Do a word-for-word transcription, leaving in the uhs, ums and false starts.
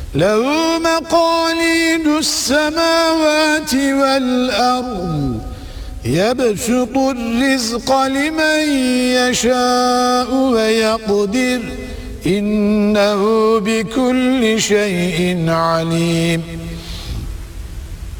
له مقاليد السماوات والأرض يبسط الرزق لمن يشاء ويقدر إنه بكل شيء عليم.